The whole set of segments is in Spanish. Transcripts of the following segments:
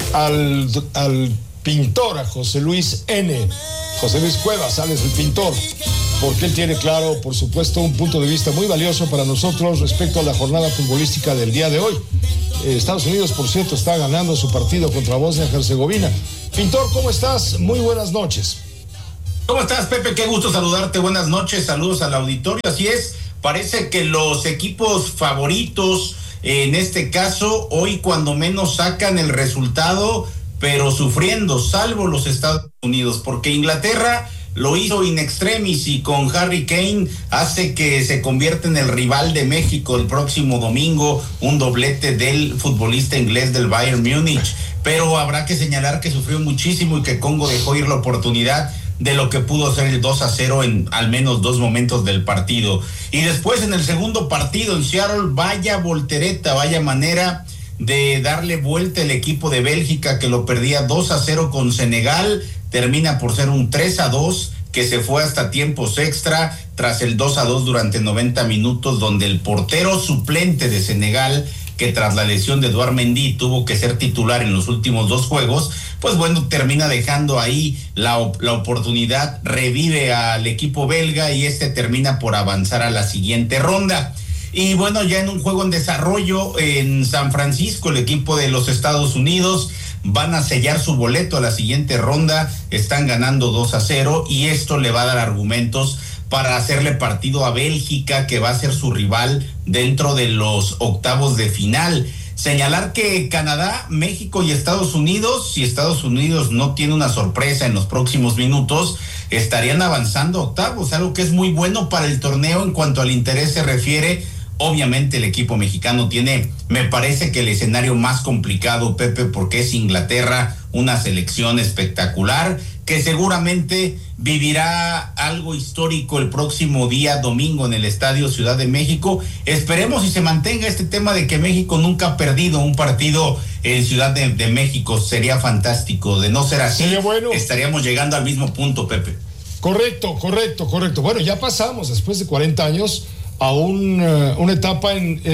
al pintor, a José Luis N. José Luis Cuevas, Alex el pintor, porque él tiene claro, por supuesto, un punto de vista muy valioso para nosotros respecto a la jornada futbolística del día de hoy. Estados Unidos, por cierto, está ganando su partido contra Bosnia-Herzegovina. Pintor, ¿cómo estás? Muy buenas noches. ¿Cómo estás, Pepe? Qué gusto saludarte. Buenas noches, saludos al auditorio. Así es, parece que los equipos favoritos, en este caso, hoy cuando menos sacan el resultado, pero sufriendo, salvo los Estados Unidos, porque Inglaterra lo hizo in extremis y con Harry Kane hace que se convierta en el rival de México el próximo domingo, un doblete del futbolista inglés del Bayern Múnich, pero habrá que señalar que sufrió muchísimo y que Congo dejó ir la oportunidad de lo que pudo ser el 2-0 en al menos dos momentos del partido. Y después en el segundo partido en Seattle, vaya voltereta, vaya manera de darle vuelta el equipo de Bélgica, que lo perdía 2-0 con Senegal, termina por ser un 3-2 que se fue hasta tiempos extra tras el 2-2 durante 90 minutos, donde el portero suplente de Senegal, que tras la lesión de Edouard Mendy tuvo que ser titular en los últimos dos juegos, pues bueno, termina dejando ahí la oportunidad, revive al equipo belga y termina por avanzar a la siguiente ronda. Y bueno, ya en un juego en desarrollo en San Francisco, el equipo de los Estados Unidos van a sellar su boleto a la siguiente ronda, están ganando 2-0 y esto le va a dar argumentos para hacerle partido a Bélgica, que va a ser su rival dentro de los octavos de final. Señalar que Canadá, México y Estados Unidos, si Estados Unidos no tiene una sorpresa en los próximos minutos, estarían avanzando a octavos, algo que es muy bueno para el torneo en cuanto al interés se refiere. Obviamente el equipo mexicano tiene, me parece que el escenario más complicado, Pepe, porque es Inglaterra, una selección espectacular, que seguramente vivirá algo histórico el próximo día domingo en el Estadio Ciudad de México. Esperemos y se mantenga este tema de que México nunca ha perdido un partido en Ciudad de México. Sería fantástico. De no ser así, bueno, estaríamos llegando al mismo punto, Pepe. Correcto. Bueno, ya pasamos después de 40 años a una etapa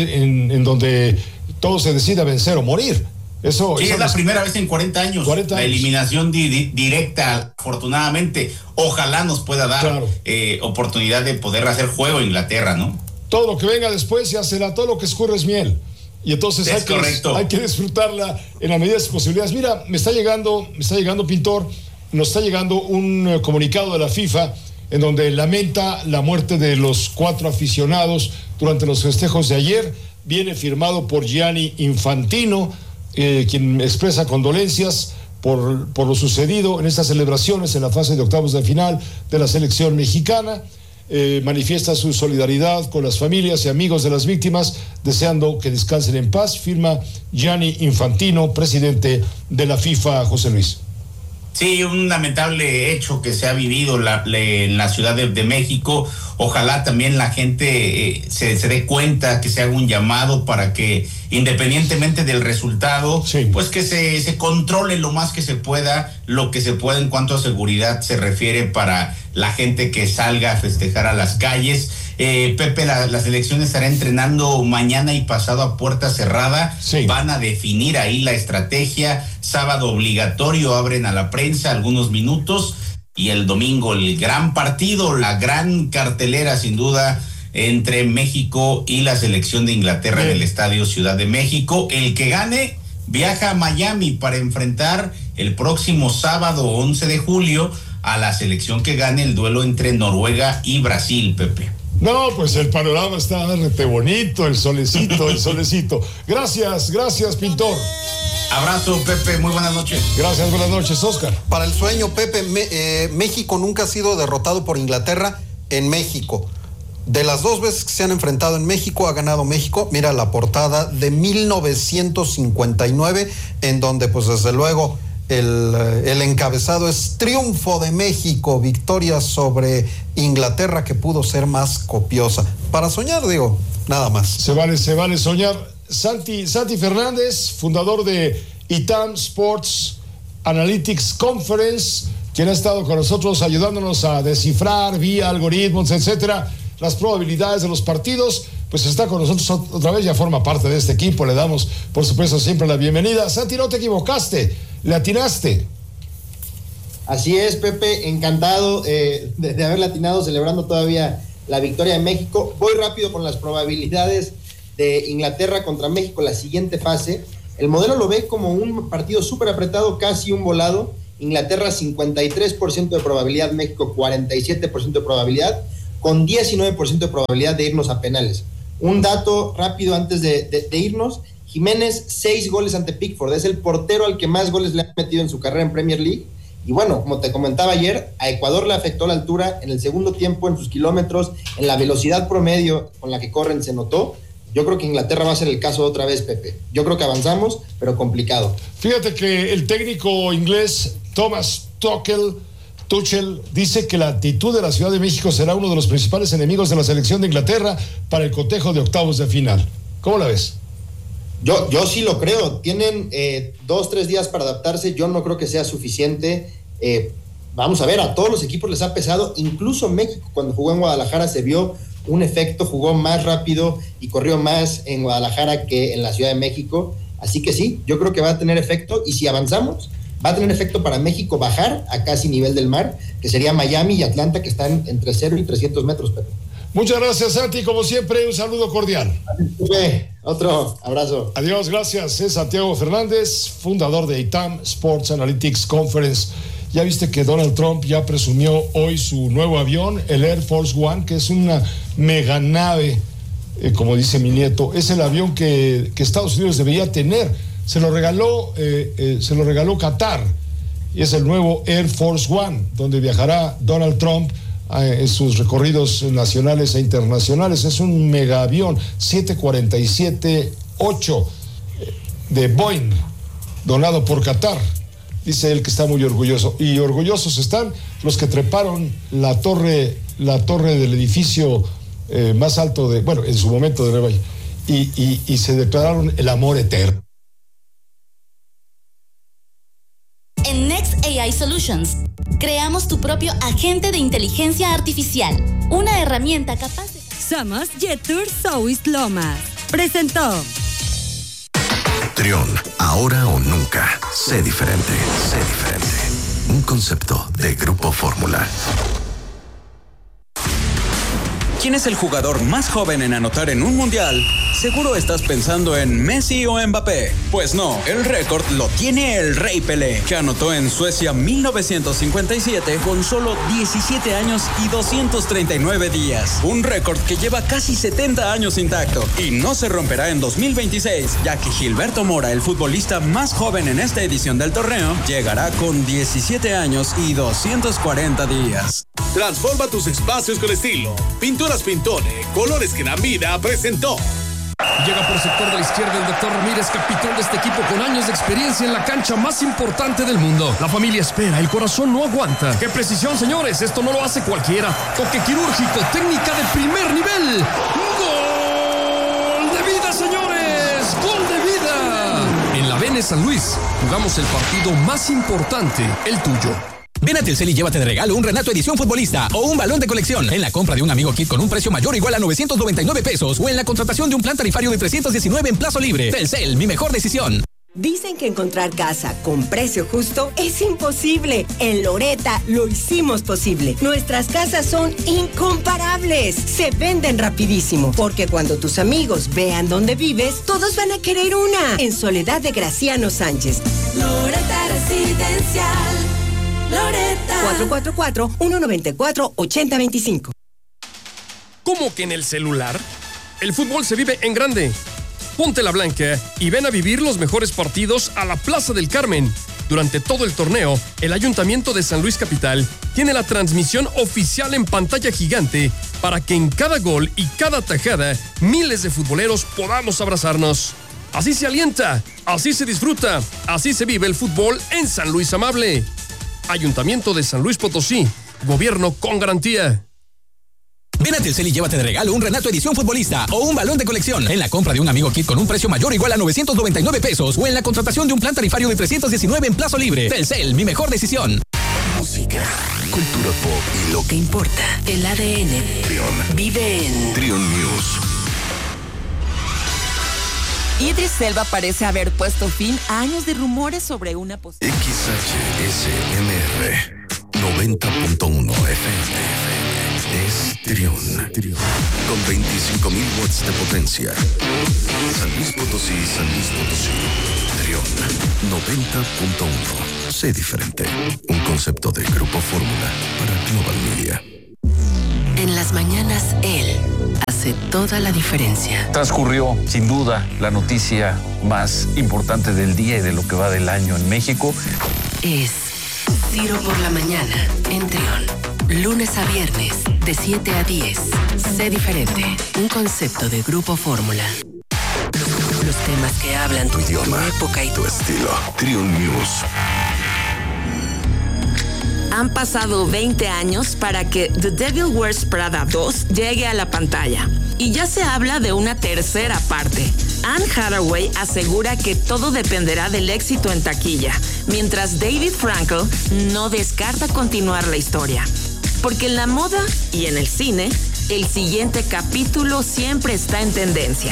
en donde todo se decide a vencer o morir. Eso es la primera vez en 40 años. La eliminación directa, afortunadamente. Ojalá nos pueda dar oportunidad de poder hacer juego en Inglaterra, ¿no? Todo lo que venga después ya será, todo lo que escurre es miel. Y entonces hay que disfrutarla en la medida de sus posibilidades. Mira, me está llegando, Pintor, nos está llegando un comunicado de la FIFA en donde lamenta la muerte de los 4 aficionados durante los festejos de ayer. Viene firmado por Gianni Infantino, quien expresa condolencias por lo sucedido en estas celebraciones en la fase de octavos de final de la selección mexicana. Manifiesta su solidaridad con las familias y amigos de las víctimas, deseando que descansen en paz. Firma Gianni Infantino, presidente de la FIFA, José Luis. Sí, un lamentable hecho que se ha vivido en la Ciudad de México. Ojalá también la gente se dé cuenta, que se haga un llamado para que, independientemente del resultado, pues que se controle lo más que se pueda, lo que se pueda en cuanto a seguridad se refiere para la gente que salga a festejar a las calles. Pepe, la selección estará entrenando mañana y pasado a puerta cerrada. Van a definir ahí la estrategia. Sábado obligatorio, abren a la prensa algunos minutos, y el domingo el gran partido, la gran cartelera sin duda entre México y la selección de Inglaterra en el Estadio Ciudad de México. El que gane viaja a Miami para enfrentar el próximo sábado 11 de julio a la selección que gane el duelo entre Noruega y Brasil, Pepe. No, pues el panorama está rete bonito, el solecito. Gracias, Pintor. Abrazo, Pepe, muy buenas noches. Gracias, buenas noches, Oscar. Para el sueño, Pepe, México nunca ha sido derrotado por Inglaterra en México. De las 2 veces que se han enfrentado en México, ha ganado México. Mira la portada de 1959, en donde, pues desde luego, el encabezado es Triunfo de México, victoria sobre Inglaterra que pudo ser más copiosa. Para soñar, digo, nada más. Se vale soñar. Santi Fernández, fundador de ITAM Sports Analytics Conference, quien ha estado con nosotros ayudándonos a descifrar vía algoritmos, etcétera, las probabilidades de los partidos, pues está con nosotros otra vez, ya forma parte de este equipo. Le damos, por supuesto, siempre la bienvenida. Santi, no te equivocaste. le atinaste. Así es, Pepe, encantado de haberle atinado, celebrando todavía la victoria de México. Voy rápido con las probabilidades de Inglaterra contra México, la siguiente fase. El modelo lo ve como un partido súper apretado, casi un volado. Inglaterra 53% de probabilidad, México 47% de probabilidad, con 19% de probabilidad de irnos a penales. Un dato rápido antes de irnos: Jiménez, 6 goles ante Pickford, es el portero al que más goles le ha metido en su carrera en Premier League. Y bueno, como te comentaba ayer, a Ecuador le afectó la altura en el segundo tiempo, en sus kilómetros, en la velocidad promedio con la que corren se notó. Yo creo que Inglaterra va a ser el caso otra vez, Pepe. Yo creo que avanzamos, pero complicado. Fíjate que el técnico inglés Thomas Tuchel dice que la actitud de la Ciudad de México será uno de los principales enemigos de la selección de Inglaterra para el cotejo de octavos de final. ¿Cómo la ves? Yo sí lo creo. Tienen 2-3 días para adaptarse. Yo no creo que sea suficiente. Vamos a ver, a todos los equipos les ha pesado. Incluso México, cuando jugó en Guadalajara, se vio un efecto, jugó más rápido y corrió más en Guadalajara que en la Ciudad de México. Así que sí, yo creo que va a tener efecto, y si avanzamos, va a tener efecto para México bajar a casi nivel del mar, que sería Miami y Atlanta, que están entre 0 y 300 metros, Pepe. Muchas gracias, Santi. Como siempre, un saludo cordial. Otro abrazo. Adiós, gracias. Es Santiago Fernández, fundador de ITAM Sports Analytics Conference. Ya viste que Donald Trump ya presumió hoy su nuevo avión, el Air Force One, que es una mega nave, como dice mi nieto. Es el avión que Estados Unidos debería tener. Se lo regaló Qatar. Y es el nuevo Air Force One, donde viajará Donald Trump en sus recorridos nacionales e internacionales. Es un mega avión 747-8 de Boeing, donado por Qatar. Dice él que está muy orgulloso, y orgullosos están los que treparon la torre del edificio más alto en su momento de Nueva York, y se declararon el amor eterno. En Next AI Solutions creamos tu propio agente de inteligencia artificial, una herramienta capaz de... Somos Jetour South Lomas. Presentó Trión, ahora o nunca. Sé diferente, sé diferente. Un concepto de Grupo Fórmula. ¿Quién es el jugador más joven en anotar en un mundial? Seguro estás pensando en Messi o Mbappé. Pues no, el récord lo tiene el Rey Pelé, que anotó en Suecia 1957 con solo 17 años y 239 días. Un récord que lleva casi 70 años intacto y no se romperá en 2026, ya que Gilberto Mora, el futbolista más joven en esta edición del torneo, llegará con 17 años y 240 días. Transforma tus espacios con estilo. Pinturas Pintone, colores que dan vida, presentó. Llega por sector de la izquierda el doctor Ramírez, capitán de este equipo con años de experiencia en la cancha más importante del mundo. La familia espera, el corazón no aguanta. ¡Qué precisión, señores! Esto no lo hace cualquiera. Toque quirúrgico, técnica de primer nivel. ¡Gol de vida, señores! ¡Gol de vida! En la Vene San Luis, jugamos el partido más importante, el tuyo. Ven a Telcel y llévate de regalo un Renato Edición Futbolista o un balón de colección en la compra de un Amigo Kit con un precio mayor o igual a 999 pesos o en la contratación de un plan tarifario de 319 en plazo libre. Telcel, mi mejor decisión. Dicen que encontrar casa con precio justo es imposible. En Loretta lo hicimos posible. Nuestras casas son incomparables. Se venden rapidísimo, porque cuando tus amigos vean dónde vives, todos van a querer una. En Soledad de Graciano Sánchez. Loretta Residencial. Loretta. 444-194-8025. ¿Cómo que en el celular? El fútbol se vive en grande. Ponte la blanca y ven a vivir los mejores partidos a la Plaza del Carmen. Durante todo el torneo, el Ayuntamiento de San Luis Capital tiene la transmisión oficial en pantalla gigante para que en cada gol y cada tajada miles de futboleros podamos abrazarnos. Así se alienta, así se disfruta, así se vive el fútbol en San Luis Amable. Ayuntamiento de San Luis Potosí, gobierno con garantía. Ven a Telcel y llévate de regalo un Renato Edición Futbolista o un balón de colección en la compra de un Amigo Kit con un precio mayor o igual a 999 pesos o en la contratación de un plan tarifario de 319 en plazo libre. Telcel, mi mejor decisión. Música, cultura pop y lo que importa. El ADN. Trión. Vive en Trión News. Idris Elba parece haber puesto fin a años de rumores sobre una posible... XHSMR 90.1 FM es Trión, con 25,000 watts de potencia. San Luis Potosí, Trión 90.1. Sé diferente. Un concepto de Grupo Fórmula para Global Media. En las mañanas, él hace toda la diferencia. Transcurrió, sin duda, la noticia más importante del día y de lo que va del año en México. Es Ciro por la mañana, en Trión. Lunes a viernes, de 7 a 10. Sé diferente. Un concepto de Grupo Fórmula. Los temas que hablan tu idioma, tu época y tu estilo. Trión News. Han pasado 20 años para que The Devil Wears Prada 2 llegue a la pantalla. Y ya se habla de una tercera parte. Anne Hathaway asegura que todo dependerá del éxito en taquilla, mientras David Frankel no descarta continuar la historia. Porque en la moda y en el cine, el siguiente capítulo siempre está en tendencia.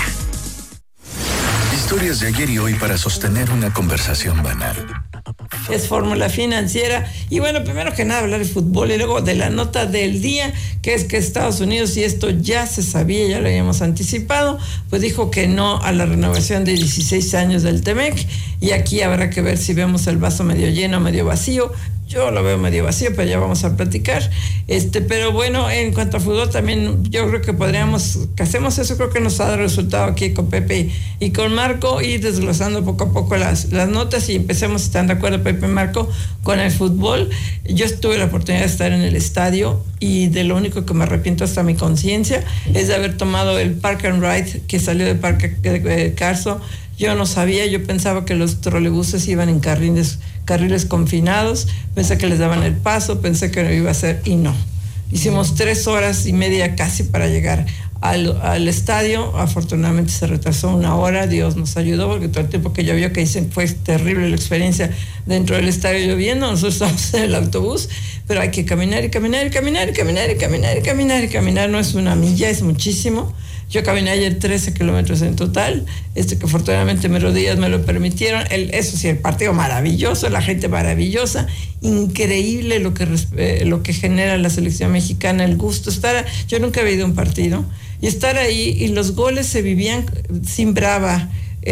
Historias de ayer y hoy para sostener una conversación banal. Es Fórmula Financiera. Y bueno, primero que nada hablar de fútbol y luego de la nota del día, que es que Estados Unidos, y esto ya se sabía, ya lo habíamos anticipado, pues dijo que no a la renovación de 16 años del TEMEC. Y aquí habrá que ver si vemos el vaso medio lleno o medio vacío. Yo lo veo medio vacío, pero ya vamos a platicar. Pero bueno, en cuanto a fútbol también yo creo que que hacemos eso, creo que nos ha dado resultado aquí con Pepe y con Marco, ir desglosando poco a poco las notas y empecemos, si están de acuerdo Pepe y Marco, con el fútbol. Yo tuve la oportunidad de estar en el estadio y de lo único que me arrepiento hasta mi conciencia es de haber tomado el Park and Ride que salió de Parque Carso. Yo no sabía, yo pensaba que los trolebuses iban en carriles confinados, pensé que les daban el paso, pensé que no iba a ser y no. Hicimos 3 horas y media casi para llegar al estadio. Afortunadamente se retrasó 1 hora, Dios nos ayudó porque todo el tiempo que llovió, que dicen fue terrible la experiencia dentro del estadio lloviendo, nosotros estamos en el autobús, pero hay que caminar y caminar y caminar y caminar y caminar y caminar y caminar, no es una milla, es muchísimo. Yo caminé ayer 13 kilómetros en total, que afortunadamente mis rodillas me lo permitieron. Eso sí, el partido maravilloso, la gente maravillosa, increíble lo que genera la selección mexicana, el gusto. Yo nunca he ido a un partido, y estar ahí, y los goles se vivían sin brava.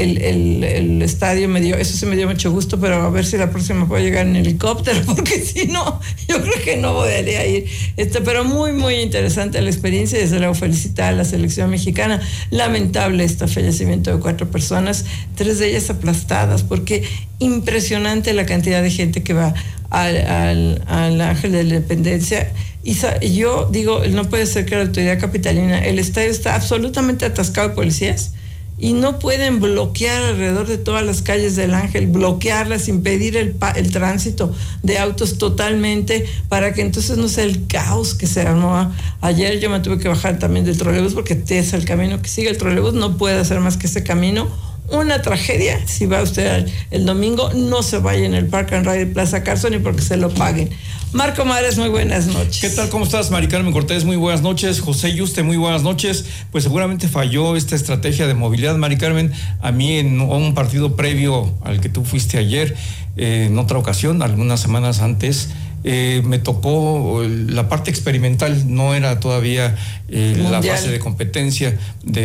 El estadio eso sí me dio mucho gusto, pero a ver si la próxima puedo llegar en helicóptero, porque si no, yo creo que no podría ir. Pero muy, muy interesante la experiencia, y desde luego felicitar a la selección mexicana. Lamentable este fallecimiento de 4 personas, 3 de ellas aplastadas, porque impresionante la cantidad de gente que va al Ángel de la Independencia. Y yo digo, no puede ser que la autoridad capitalina, el estadio está absolutamente atascado de policías, y no pueden bloquear alrededor de todas las calles del Ángel, bloquearlas, impedir el tránsito de autos totalmente, para que entonces no sea el caos que se armó. Ayer yo me tuve que bajar también del trolebús, porque es el camino que sigue el trolebús, no puede hacer más que ese camino. Una tragedia. Si va usted el domingo, no se vaya en el Park and Ride de Plaza Carso ni porque se lo paguen. Marco Mares, muy buenas noches. ¿Qué tal? ¿Cómo estás? Mari Carmen Cortés, muy buenas noches. José Yuste, muy buenas noches. Pues seguramente falló esta estrategia de movilidad, Mari Carmen. A mí en un partido previo al que tú fuiste ayer, en otra ocasión, algunas semanas antes, me tocó la parte experimental, no era todavía la fase de competencia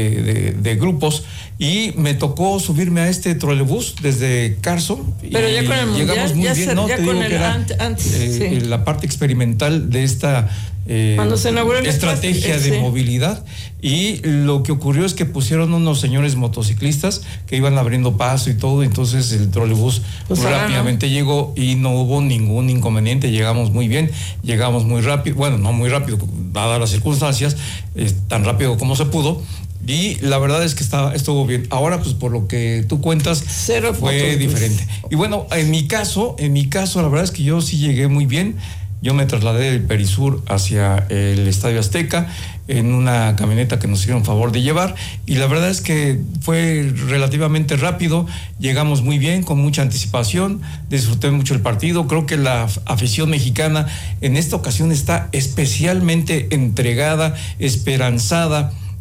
de grupos, y me tocó subirme a este trolebús desde Carso. Pero ya con el mundial, llegamos muy bien, ¿no? Te digo que era sí, la parte experimental de esta cuando se inauguró estrategia de movilidad. Y lo que ocurrió es que pusieron unos señores motociclistas que iban abriendo paso y todo, entonces el trolebús rápidamente llegó y no hubo ningún inconveniente, llegamos muy bien, llegamos muy rápido, bueno, no muy rápido, dadas las circunstancias, tan rápido como se pudo. Y la verdad es que estuvo bien. Ahora, pues por lo que tú cuentas, fue diferente. Y bueno, en mi caso, la verdad es que yo sí llegué muy bien. Yo me trasladé del Perisur hacia el Estadio Azteca en una camioneta que nos hicieron favor de llevar, y la verdad es que fue relativamente rápido, llegamos muy bien, con mucha anticipación, disfruté mucho el partido. Creo que la afición mexicana en esta ocasión está especialmente entregada, esperanzada,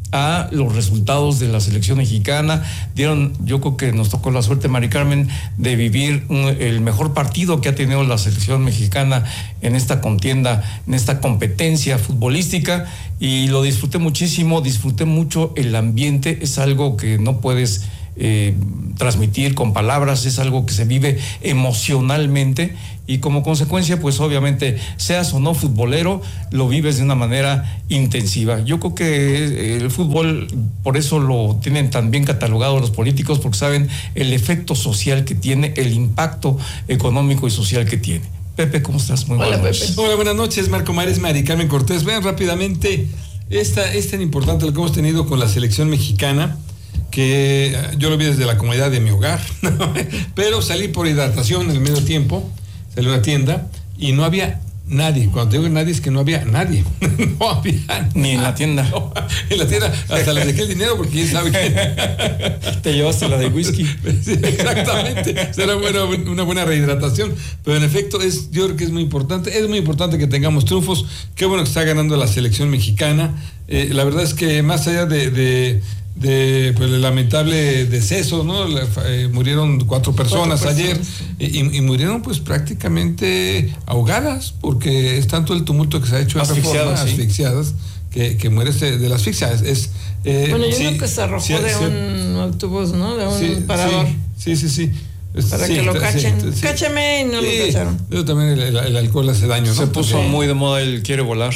a los resultados de la selección mexicana. Yo creo que nos tocó la suerte, Mari Carmen, de vivir el mejor partido que ha tenido la selección mexicana en esta contienda, en esta competencia futbolística, y lo disfruté muchísimo, disfruté mucho el ambiente. Es algo que no puedes transmitir con palabras, es algo que se vive emocionalmente, y como consecuencia, pues obviamente, seas o no futbolero, lo vives de una manera intensiva. Yo creo que el fútbol, por eso lo tienen tan bien catalogado los políticos, porque saben el efecto social que tiene, el impacto económico y social que tiene. Pepe, ¿cómo estás? Muy buenas noches. Hola, buenas noches, Marco Mares, Mari Carmen Cortés. Vean rápidamente, es tan importante lo que hemos tenido con la selección mexicana, que yo lo vi desde la comodidad de mi hogar, pero salí por hidratación en el medio tiempo, salí a una tienda y no había nadie. Cuando te digo nadie, es que no había nadie. No había nadie. Ni en la tienda. No, en la tienda hasta les dejé el dinero, porque quién sabe que te llevaste la de whisky. Sí, exactamente. Será una buena rehidratación. Pero en efecto, yo creo que es muy importante. Es muy importante que tengamos triunfos. Qué bueno que está ganando la selección mexicana. La verdad es que más allá de pues, el lamentable deceso, ¿no? Murieron 4 personas ayer y murieron pues prácticamente ahogadas, porque es tanto el tumulto que se ha hecho asfixiadas, que mueres de la asfixia. Bueno, yo creo que se arrojó de un autobús, ¿no? De un parador. Sí. Para que lo cachen. Cáchame, y no lo cacharon. Pero también el alcohol hace daño, ¿no? Se puso muy de moda el quiere volar.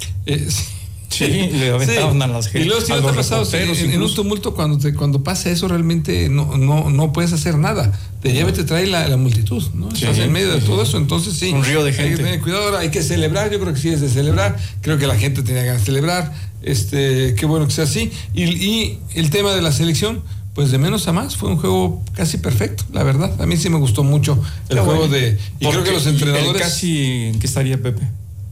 Sí, le aventaban a las gente. Y luego si no te ha pasado, en un tumulto, cuando pasa eso, realmente no puedes hacer nada. Te lleva y te trae la multitud, ¿no? Sí, estás en medio de todo eso, entonces sí. Un río de gente. Hay que tener cuidado. Ahora hay que celebrar, yo creo que sí es de celebrar. Creo que la gente tenía ganas de celebrar. Qué bueno que sea así. Y el tema de la selección, pues de menos a más, fue un juego casi perfecto, la verdad. A mí sí me gustó mucho el juego y creo que los entrenadores. ¿En qué estaría Pepe?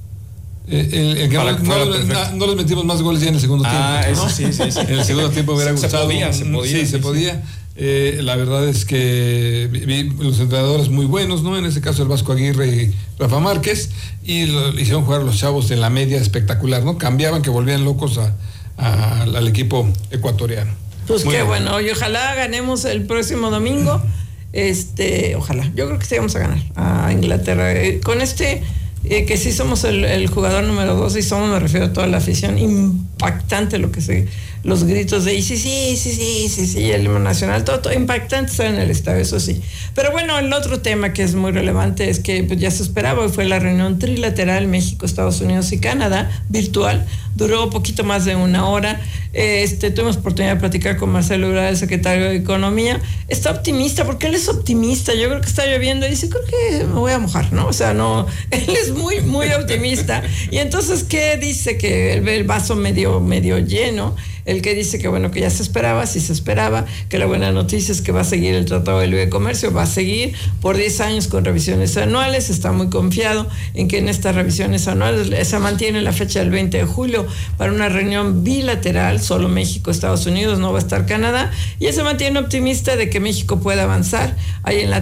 El que no les metimos más goles ya en el segundo tiempo. Eso sí. En el segundo tiempo hubiera gustado. Se podía. La verdad es que vi los entrenadores muy buenos, ¿no? En este caso el Vasco Aguirre y Rafa Márquez, y hicieron jugar a los chavos en la media espectacular, ¿no? Cambiaban, que volvían locos al equipo ecuatoriano. Pues muy qué bueno, y ojalá ganemos el próximo domingo. Ojalá. Yo creo que sí vamos a ganar a Inglaterra. Con que sí somos el jugador número 2, y somos, me refiero a toda la afición, impactante los gritos de sí, el himno nacional, todo impactante estar en el estadio, eso sí. Pero bueno, el otro tema que es muy relevante es que pues, ya se esperaba, hoy fue la reunión trilateral México, Estados Unidos y Canadá, virtual, duró poquito más de 1 hora. Tuvimos oportunidad de platicar con Marcelo Ebrard, el secretario de Economía. Está optimista, porque él es optimista. Yo creo que está lloviendo y dice, creo que me voy a mojar, ¿no? O sea, no, él es muy, muy optimista. Y entonces, ¿qué dice? Que él ve el vaso medio lleno. El que dice que bueno, que ya se esperaba, sí se esperaba, que la buena noticia es que va a seguir el Tratado de Libre Comercio, va a seguir por 10 años con revisiones anuales. Está muy confiado en que en estas revisiones anuales se mantiene la fecha del 20 de julio para una reunión bilateral, solo México, Estados Unidos, no va a estar Canadá, y él se mantiene optimista de que México pueda avanzar. Hay en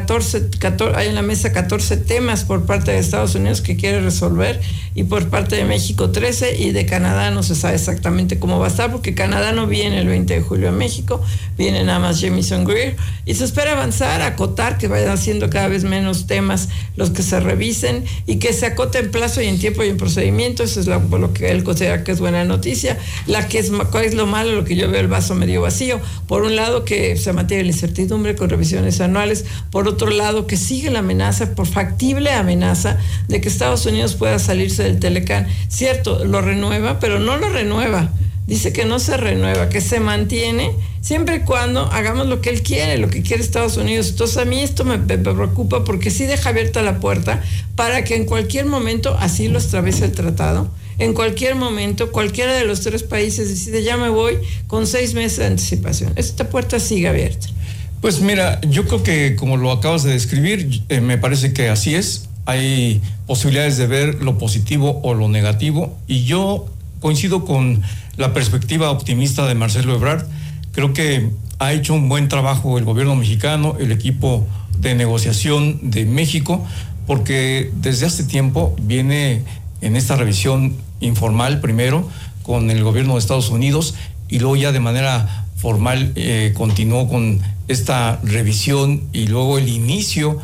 la mesa 14 temas por parte de Estados Unidos que quiere resolver, y por parte de México 13, y de Canadá no se sabe exactamente cómo va a estar, porque Canadá no viene el 20 de julio a México, viene nada más Jamieson Greer, y se espera avanzar, acotar, que vayan haciendo cada vez menos temas los que se revisen, y que se acote en plazo y en tiempo y en procedimiento. Eso es lo que él considera que es buena noticia. ¿Cuál es lo malo? Lo que yo veo, el vaso medio vacío. Por un lado, que se mantiene la incertidumbre con revisiones anuales. Por otro lado, que sigue la amenaza, por factible amenaza, de que Estados Unidos pueda salirse del Telecán. Cierto, lo renueva, pero no lo renueva. Dice que no se renueva, que se mantiene siempre y cuando hagamos lo que él quiere, lo que quiere Estados Unidos. Entonces a mí esto me preocupa, porque sí deja abierta la puerta para que en cualquier momento así lo establece el tratado. En cualquier momento, cualquiera de los 3 países decide, ya me voy, con 6 meses de anticipación. Esta puerta sigue abierta. Pues mira, yo creo que como lo acabas de describir, me parece que así es. Hay posibilidades de ver lo positivo o lo negativo, y yo coincido con la perspectiva optimista de Marcelo Ebrard. Creo que ha hecho un buen trabajo el gobierno mexicano, el equipo de negociación de México, porque desde hace tiempo viene en esta revisión informal primero con el gobierno de Estados Unidos y luego ya de manera formal continuó con esta revisión y luego el inicio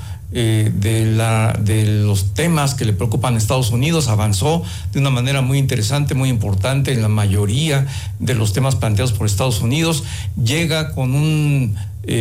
de los temas que le preocupan a Estados Unidos. Avanzó de una manera muy interesante, muy importante en la mayoría de los temas planteados por Estados Unidos. Llega con un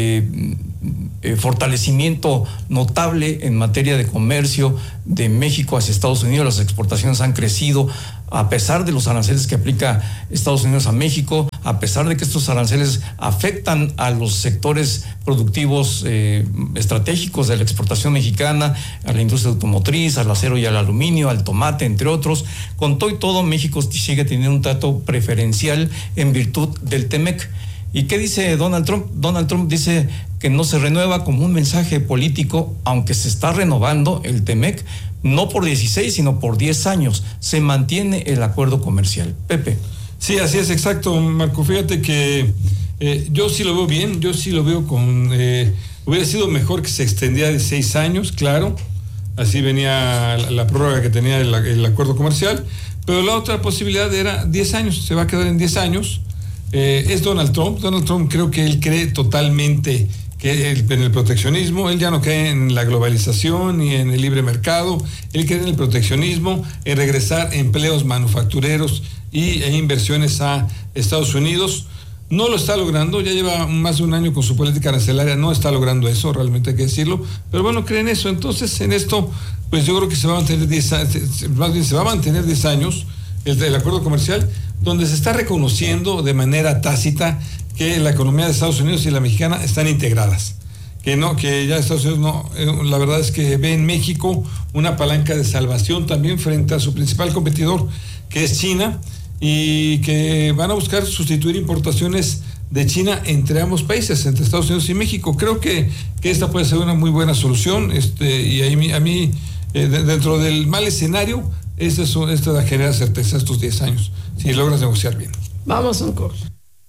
fortalecimiento notable en materia de comercio de México hacia Estados Unidos. Las exportaciones han crecido a pesar de los aranceles que aplica Estados Unidos a México, a pesar de que estos aranceles afectan a los sectores productivos estratégicos de la exportación mexicana, a la industria automotriz, al acero y al aluminio, al tomate, entre otros. Con todo y todo, México sigue teniendo un trato preferencial en virtud del TEMEC. ¿Y qué dice Donald Trump? Donald Trump dice que no se renueva como un mensaje político, aunque se está renovando el TEMEC, no por 16, sino por 10 años. Se mantiene el acuerdo comercial. Pepe. Sí, así es, exacto, Marco. Fíjate que yo sí lo veo bien, yo sí lo veo con... hubiera sido mejor que se extendiera de 6 años, claro. Así venía la prórroga que tenía el acuerdo comercial. Pero la otra posibilidad era 10 años, se va a quedar en 10 años. Es Donald Trump. Donald Trump creo que él cree totalmente en el proteccionismo. Él ya no cree en la globalización ni en el libre mercado. Él cree en el proteccionismo, en regresar empleos manufactureros e inversiones a Estados Unidos. No lo está logrando, ya lleva más de un año con su política arancelaria, no está logrando eso, realmente hay que decirlo, pero bueno, creen eso. Entonces, en esto, pues yo creo que se va a mantener 10 años, más bien se va a mantener 10 años el acuerdo comercial, donde se está reconociendo de manera tácita que la economía de Estados Unidos y la mexicana están integradas. Que ya Estados Unidos no, la verdad es que ve en México una palanca de salvación también frente a su principal competidor, que es China, y que van a buscar sustituir importaciones de China entre ambos países, entre Estados Unidos y México. Creo que esta puede ser una muy buena solución, y a mí dentro del mal escenario, esta genera certeza estos 10 años, si logras negociar bien. Vamos un corte.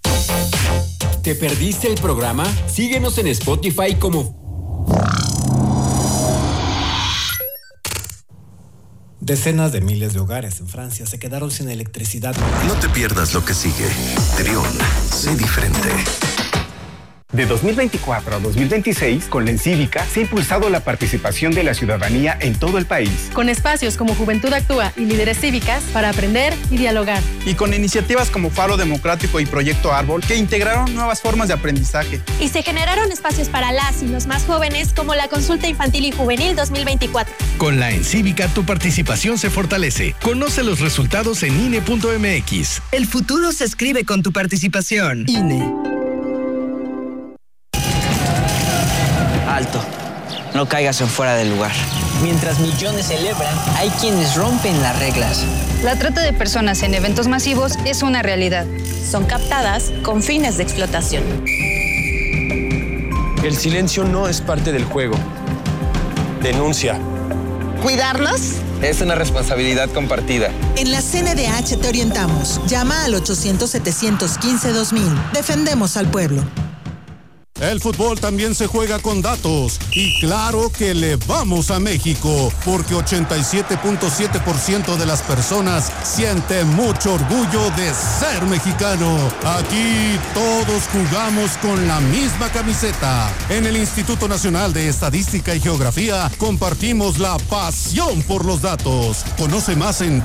¿Te perdiste el programa? Síguenos en Spotify como... Decenas de miles de hogares en Francia se quedaron sin electricidad. No te pierdas lo que sigue. Trión, sé diferente. De 2024 a 2026, con la Encívica, se ha impulsado la participación de la ciudadanía en todo el país. Con espacios como Juventud Actúa y Líderes Cívicas para aprender y dialogar. Y con iniciativas como Faro Democrático y Proyecto Árbol, que integraron nuevas formas de aprendizaje. Y se generaron espacios para las y los más jóvenes, como la Consulta Infantil y Juvenil 2024. Con la Encívica, tu participación se fortalece. Conoce los resultados en INE.mx. El futuro se escribe con tu participación. INE. Alto, no caigas en fuera del lugar. Mientras millones celebran, hay quienes rompen las reglas. La trata de personas en eventos masivos es una realidad. Son captadas con fines de explotación. El silencio no es parte del juego. Denuncia. ¿Cuidarnos? Es una responsabilidad compartida. En la CNDH te orientamos. Llama al 800-715-2000. Defendemos al pueblo. El fútbol también se juega con datos y claro que le vamos a México porque 87.7% de las personas sienten mucho orgullo de ser mexicano. Aquí todos jugamos con la misma camiseta. En el Instituto Nacional de Estadística y Geografía compartimos la pasión por los datos. Conoce más en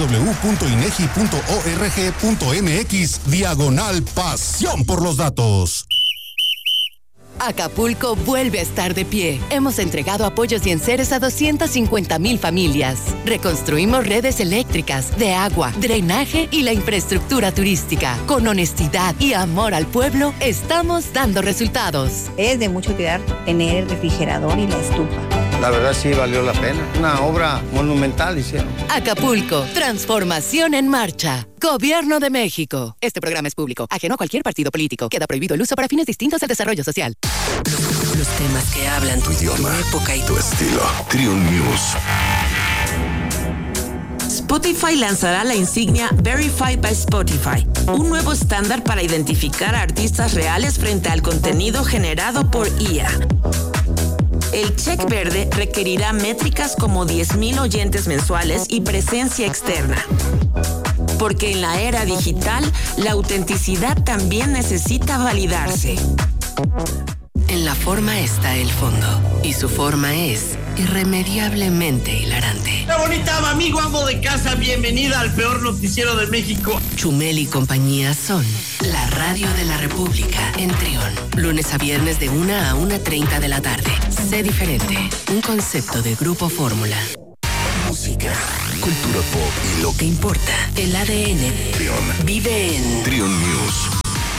www.inegi.org.mx/pasión por los datos. Acapulco vuelve a estar de pie. Hemos entregado apoyos y enseres a 250,000 familias. Reconstruimos redes eléctricas, de agua, drenaje y la infraestructura turística. Con honestidad y amor al pueblo, estamos dando resultados. Es de mucho cuidar tener el refrigerador y la estufa. La verdad sí valió la pena. Una obra monumental hicieron. Acapulco, transformación en marcha. Gobierno de México. Este programa es público, ajeno a cualquier partido político. Queda prohibido el uso para fines distintos al desarrollo social. Los temas que hablan tu idioma, tu época y tu estilo. Trión News. Spotify lanzará la insignia Verified by Spotify, un nuevo estándar para identificar a artistas reales frente al contenido generado por IA. El check verde requerirá métricas como 10,000 oyentes mensuales y presencia externa. Porque en la era digital, la autenticidad también necesita validarse. En la forma está el fondo, y su forma es irremediablemente hilarante. ¡Qué bonita, amigo amo de casa! Bienvenida al peor noticiero de México. Chumel y compañía son la radio de la República en Trión. Lunes a viernes de 1 a 1:30 de la tarde. Sé diferente, un concepto de Grupo Fórmula. Música, cultura pop y lo que importa. El ADN Trión vive en Trión News.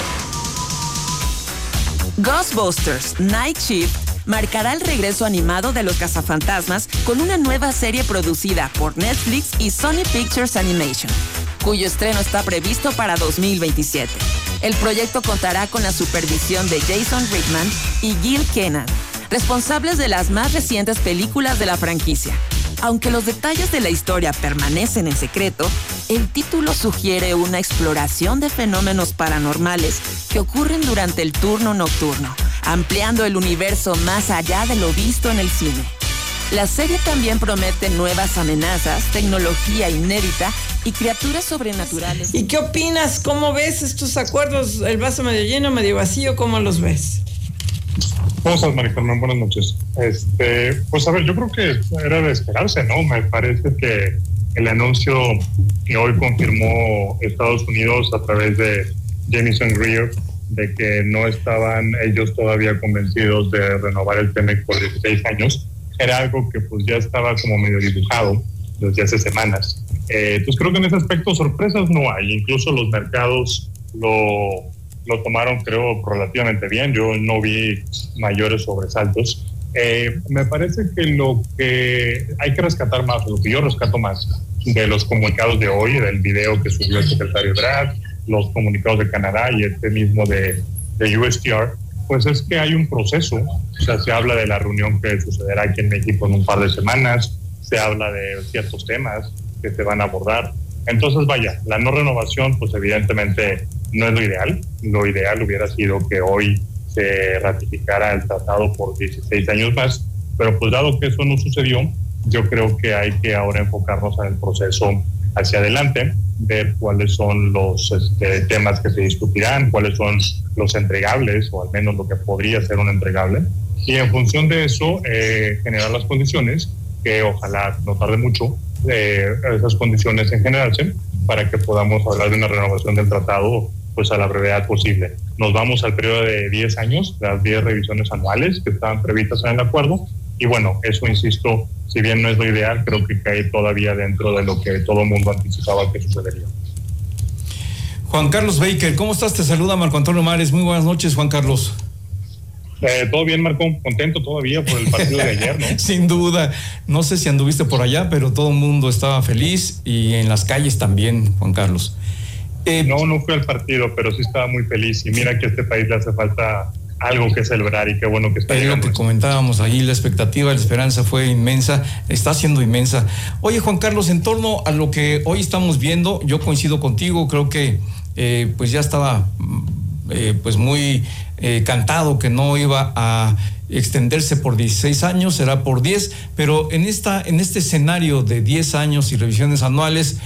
Ghostbusters Night Shift marcará el regreso animado de los cazafantasmas con una nueva serie producida por Netflix y Sony Pictures Animation, cuyo estreno está previsto para 2027. El proyecto contará con la supervisión de Jason Reitman y Gil Kenan, responsables de las más recientes películas de la franquicia. Aunque los detalles de la historia permanecen en secreto, el título sugiere una exploración de fenómenos paranormales que ocurren durante el turno nocturno, ampliando el universo más allá de lo visto en el cine. La serie también promete nuevas amenazas, tecnología inédita y criaturas sobrenaturales. ¿Y qué opinas? ¿Cómo ves estos acuerdos? ¿El vaso medio lleno, medio vacío? ¿Cómo los ves? ¿Cómo estás, María Carmen? Buenas noches. Pues a ver, yo creo que era de esperarse, ¿no? Me parece que el anuncio que hoy confirmó Estados Unidos a través de Jamieson Greer de que no estaban ellos todavía convencidos de renovar el TEMEC por 16 años, era algo que pues ya estaba como medio dibujado desde hace semanas. Entonces creo que en ese aspecto sorpresas no hay. Incluso los mercados lo tomaron, creo, relativamente bien. Yo no vi mayores sobresaltos. Me parece que lo que hay que rescatar más, lo que yo rescato más de los comunicados de hoy, del video que subió el secretario Brad, los comunicados de Canadá y este mismo de USTR, pues es que hay un proceso. O sea, se habla de la reunión que sucederá aquí en México en un par de semanas, se habla de ciertos temas que se van a abordar. Entonces, vaya, la no renovación, pues evidentemente no es lo ideal. Lo ideal hubiera sido que hoy se ratificara el tratado por 16 años más, pero pues dado que eso no sucedió, yo creo que hay que ahora enfocarnos en el proceso hacia adelante, ver cuáles son los temas que se discutirán, cuáles son los entregables, o al menos lo que podría ser un entregable, y en función de eso generar las condiciones, que ojalá no tarde mucho, esas condiciones en generarse, para que podamos hablar de una renovación del tratado pues a la brevedad posible. Nos vamos al periodo de 10 años, las 10 revisiones anuales que estaban previstas en el acuerdo, y bueno, eso, insisto, si bien no es lo ideal, creo que cae todavía dentro de lo que todo el mundo anticipaba que sucedería. Juan Carlos Baker, ¿cómo estás? Te saluda Marco Antonio Mares. Muy buenas noches, Juan Carlos. Todo bien, Marco, contento todavía por el partido de ayer, ¿no? Sin duda, no sé si anduviste por allá, pero todo el mundo estaba feliz y en las calles también, Juan Carlos. No fui al partido, pero sí estaba muy feliz, y mira que a este país le hace falta algo que celebrar, y qué bueno que está llegando. Lo que comentábamos ahí, la expectativa, la esperanza fue inmensa, está siendo inmensa. Oye, Juan Carlos, en torno a lo que hoy estamos viendo, yo coincido contigo, creo que pues ya estaba pues muy cantado que no iba a extenderse por 16 años, será por 10, pero en este escenario de 10 años y revisiones anuales,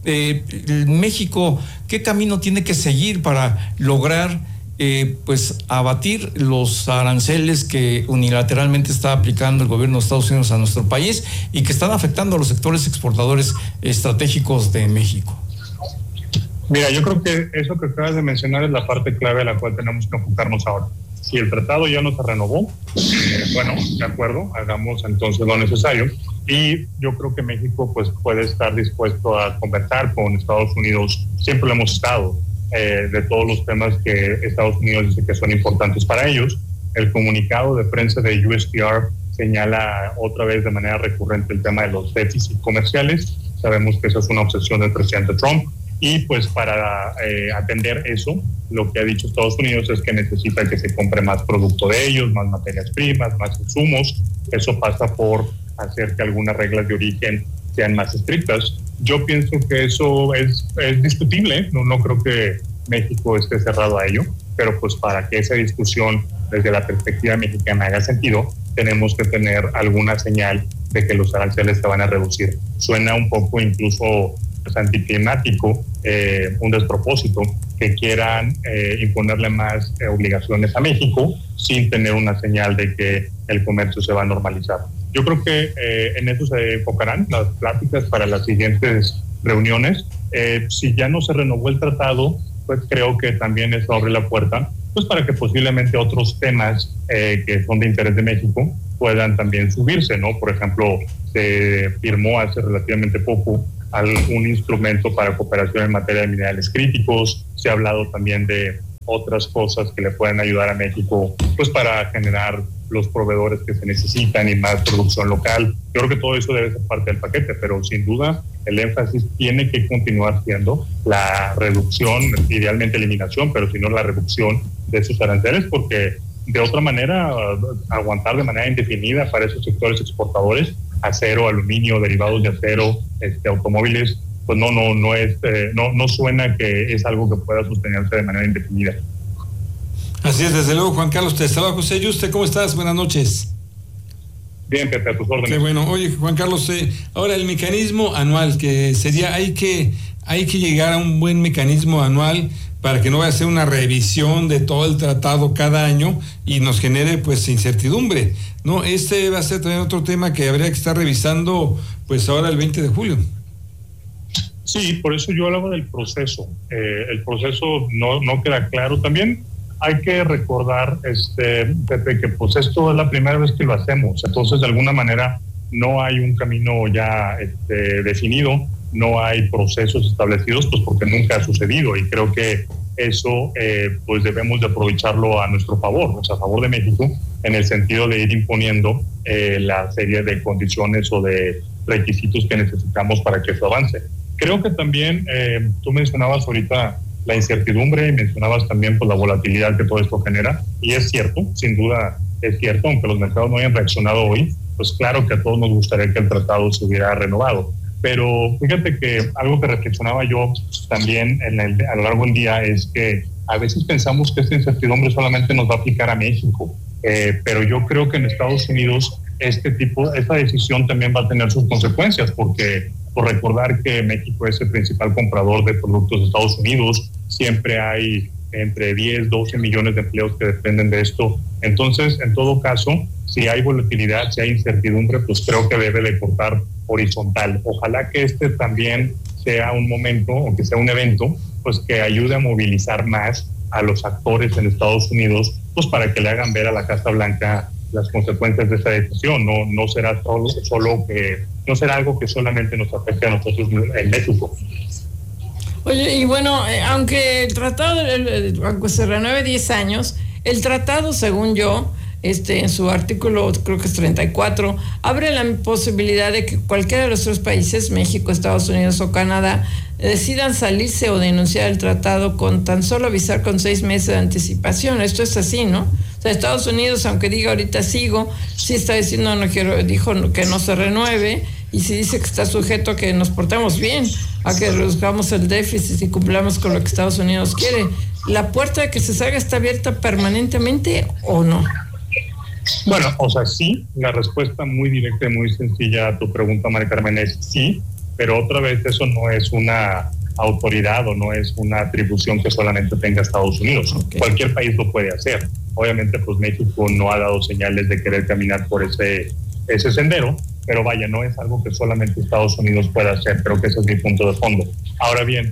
México, ¿qué camino tiene que seguir para lograr pues abatir los aranceles que unilateralmente está aplicando el gobierno de Estados Unidos a nuestro país y que están afectando a los sectores exportadores estratégicos de México? Mira, yo creo que eso que acabas de mencionar es la parte clave a la cual tenemos que enfocarnos ahora. Si el tratado ya no se renovó, bueno, de acuerdo, hagamos entonces lo necesario, y yo creo que México pues puede estar dispuesto a conversar con Estados Unidos. Siempre lo hemos estado, de todos los temas que Estados Unidos dice que son importantes para ellos. El comunicado de prensa de USTR señala otra vez de manera recurrente el tema de los déficits comerciales. Sabemos que esa es una obsesión del presidente Trump, y pues para atender eso, lo que ha dicho Estados Unidos es que necesita que se compre más producto de ellos, más materias primas, más insumos. Eso pasa por hacer que algunas reglas de origen sean más estrictas. Yo pienso que eso es discutible, no creo que México esté cerrado a ello, pero pues para que esa discusión desde la perspectiva mexicana haga sentido, tenemos que tener alguna señal de que los aranceles se van a reducir. Suena un poco incluso anticlimático, un despropósito, que quieran imponerle más obligaciones a México sin tener una señal de que el comercio se va a normalizar. Yo creo que en eso se enfocarán las pláticas para las siguientes reuniones. Si ya no se renovó el tratado, pues creo que también eso abre la puerta pues para que posiblemente otros temas que son de interés de México puedan también subirse, ¿no? Por ejemplo, se firmó hace relativamente poco un instrumento para cooperación en materia de minerales críticos. Se ha hablado también de otras cosas que le pueden ayudar a México pues para generar los proveedores que se necesitan y más producción local. Yo creo que todo eso debe ser parte del paquete, pero sin duda el énfasis tiene que continuar siendo la reducción, idealmente eliminación, pero si no la reducción de esos aranceles, porque de otra manera aguantar de manera indefinida para esos sectores exportadores, acero, aluminio, derivados de acero, automóviles, pues no suena que es algo que pueda sostenerse de manera indefinida. Así es, desde luego, Juan Carlos. Te saluda José Yuste. ¿Cómo estás? Buenas noches. Bien, Pepe, a tus órdenes. Qué bueno. Oye, Juan Carlos, ahora el mecanismo anual, que sería, hay que llegar a un buen mecanismo anual para que no vaya a ser una revisión de todo el tratado cada año y nos genere pues incertidumbre, ¿no? Este va a ser también otro tema que habría que estar revisando pues ahora el 20 de julio. Sí, por eso yo hablaba del proceso. El proceso no queda claro. También hay que recordar, Pepe, que pues esto es la primera vez que lo hacemos. Entonces, de alguna manera, no hay un camino ya definido, no hay procesos establecidos, pues porque nunca ha sucedido. Y creo que eso, pues debemos de aprovecharlo a nuestro favor, a favor de México, en el sentido de ir imponiendo la serie de condiciones o de requisitos que necesitamos para que eso avance. Creo que también tú mencionabas ahorita la incertidumbre y mencionabas también pues, la volatilidad que todo esto genera, y es cierto, sin duda es cierto, aunque los mercados no hayan reaccionado hoy, pues claro que a todos nos gustaría que el tratado se hubiera renovado, pero fíjate que algo que reflexionaba yo también a lo largo del día es que a veces pensamos que esta incertidumbre solamente nos va a aplicar a México, pero yo creo que en Estados Unidos esta decisión también va a tener sus consecuencias, porque por recordar que México es el principal comprador de productos de Estados Unidos, siempre hay entre 10, 12 millones de empleos que dependen de esto. Entonces, en todo caso, si hay volatilidad, si hay incertidumbre, pues creo que debe de cortar horizontal. Ojalá que también sea un momento, o que sea un evento, pues que ayude a movilizar más a los actores en Estados Unidos, pues para que le hagan ver a la Casa Blanca las consecuencias de esta decisión. No será no será algo que solamente nos afecte a nosotros en México. Oye, y bueno, aunque el tratado, aunque se renueve 10 años, el tratado, según yo, en su artículo, creo que es 34, abre la posibilidad de que cualquiera de los tres países, México, Estados Unidos o Canadá, decidan salirse o denunciar el tratado con tan solo avisar con 6 meses de anticipación. Esto es así, ¿no? O sea, Estados Unidos, aunque diga ahorita sigo, sí está diciendo dijo que no se renueve, y sí dice que está sujeto a que nos portemos bien, a que reduzcamos el déficit y cumplamos con lo que Estados Unidos quiere. ¿La puerta de que se salga está abierta permanentemente o no? Bueno, o sea, sí, la respuesta muy directa y muy sencilla a tu pregunta, María Carmen, es sí, pero otra vez eso no es una autoridad o no es una atribución que solamente tenga Estados Unidos. Okay. Cualquier país lo puede hacer. Obviamente, pues México no ha dado señales de querer caminar por ese sendero, pero vaya, no es algo que solamente Estados Unidos pueda hacer. Creo que ese es mi punto de fondo. Ahora bien,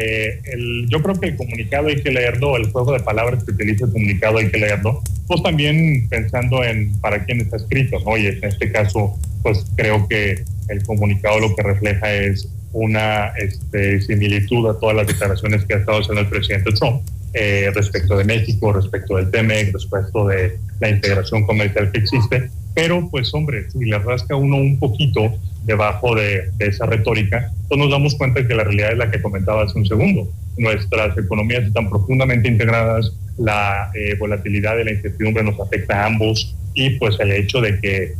yo creo que el comunicado hay que leerlo, el juego de palabras que utiliza el comunicado hay que leerlo, pues también pensando en para quién está escrito, ¿no? Y en este caso, pues creo que el comunicado lo que refleja es una similitud a todas las declaraciones que ha estado haciendo el presidente Trump respecto de México, respecto del TEMEC, respecto de la integración comercial que existe. Pero, pues, hombre, si le rasca uno un poquito debajo de esa retórica, pues nos damos cuenta que la realidad es la que comentaba hace un segundo. Nuestras economías están profundamente integradas, la volatilidad y la incertidumbre nos afecta a ambos, y pues el hecho de que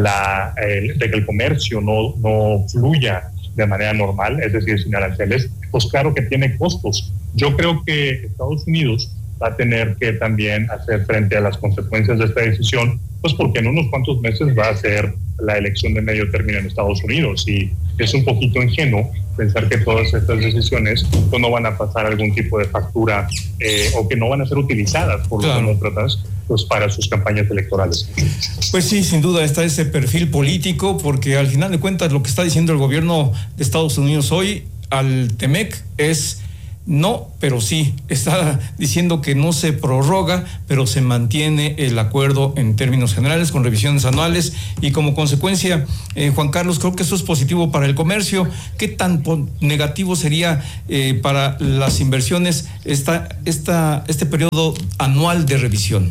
el comercio no fluya de manera normal, es decir, sin aranceles, pues claro que tiene costos. Yo creo que Estados Unidos va a tener que también hacer frente a las consecuencias de esta decisión, pues porque en unos cuantos meses va a ser la elección de medio término en Estados Unidos, y es un poquito ingenuo pensar que todas estas decisiones pues, no van a pasar algún tipo de factura o que no van a ser utilizadas por los demócratas pues, para sus campañas electorales. Pues sí, sin duda está ese perfil político, porque al final de cuentas lo que está diciendo el gobierno de Estados Unidos hoy al TEMEC es no, pero sí. Está diciendo que no se prorroga, pero se mantiene el acuerdo en términos generales con revisiones anuales, y como consecuencia, Juan Carlos, creo que eso es positivo para el comercio. ¿Qué tan negativo sería para las inversiones este periodo anual de revisión?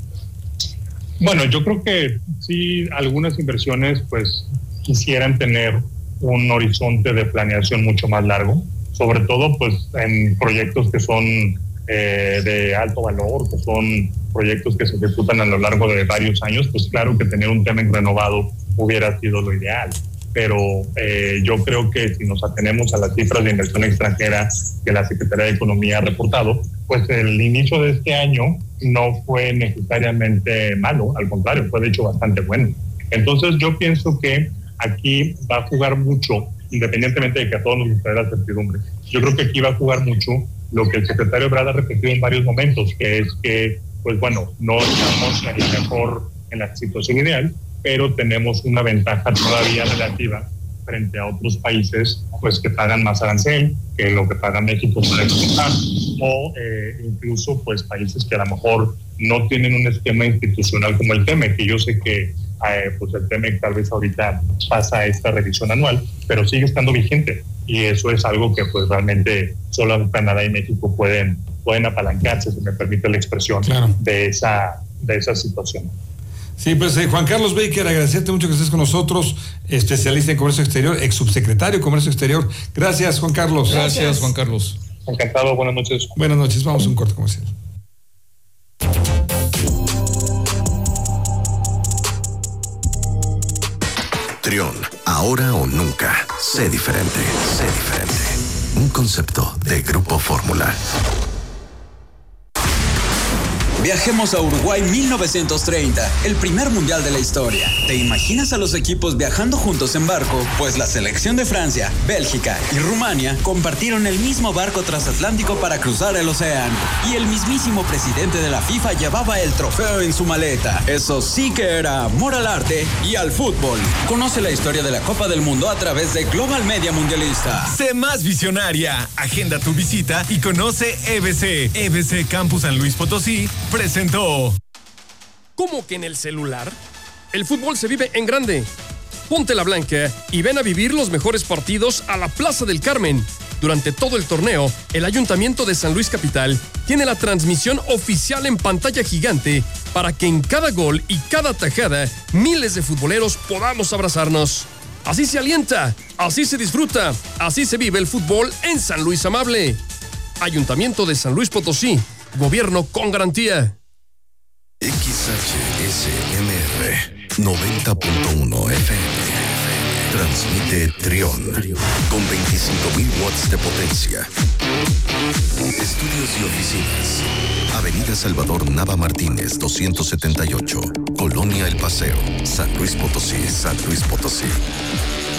Bueno, yo creo que sí, algunas inversiones pues quisieran tener un horizonte de planeación mucho más largo, sobre todo pues en proyectos que son de alto valor, que son proyectos que se ejecutan a lo largo de varios años. Pues claro que tener un TEMEC renovado hubiera sido lo ideal, pero yo creo que si nos atenemos a las cifras de inversión extranjera que la Secretaría de Economía ha reportado, pues el inicio de este año no fue necesariamente malo, al contrario, fue de hecho bastante bueno. Entonces yo pienso que aquí va a jugar mucho, independientemente de que a todos nos gustaría la certidumbre. Yo creo que aquí va a jugar mucho lo que el secretario Ebrard ha repetido en varios momentos, que es que, pues bueno, no estamos en la situación ideal, pero tenemos una ventaja todavía relativa frente a otros países pues que pagan más arancel que lo que paga México para exportar, o incluso pues países que a lo mejor no tienen un esquema institucional como el TEMEC, que yo sé que pues el TEMEC tal vez ahorita pasa esta revisión anual, pero sigue estando vigente, y eso es algo que pues realmente solo Canadá y México pueden apalancarse, si me permite la expresión, de esa situación. Sí, pues Juan Carlos Baker, agradecerte mucho que estés con nosotros, especialista en comercio exterior, ex subsecretario de comercio exterior. Gracias, Juan Carlos. Gracias, Juan Carlos. Encantado, buenas noches. Buenas noches, vamos a un corte comercial. Trión, ahora o nunca. Sé diferente, sé diferente. Un concepto de Grupo Fórmula. Viajemos a Uruguay 1930, el primer mundial de la historia. ¿Te imaginas a los equipos viajando juntos en barco? Pues la selección de Francia, Bélgica y Rumania compartieron el mismo barco transatlántico para cruzar el océano. Y el mismísimo presidente de la FIFA llevaba el trofeo en su maleta. Eso sí que era amor al arte y al fútbol. Conoce la historia de la Copa del Mundo a través de Global Media Mundialista. Sé más visionaria. Agenda tu visita y conoce EBC. EBC Campus San Luis Potosí presentó. ¿Cómo que en el celular? El fútbol se vive en grande. Ponte la blanca y ven a vivir los mejores partidos a la Plaza del Carmen. Durante todo el torneo, el Ayuntamiento de San Luis Capital tiene la transmisión oficial en pantalla gigante para que en cada gol y cada tajada miles de futboleros podamos abrazarnos. Así se alienta, así se disfruta, así se vive el fútbol en San Luis Amable. Ayuntamiento de San Luis Potosí. Gobierno con garantía. XHSMR 90.1 FM. Transmite Trión con 25.000 watts de potencia. Estudios y oficinas. Avenida Salvador Nava Martínez 278, Colonia El Paseo, San Luis Potosí, San Luis Potosí.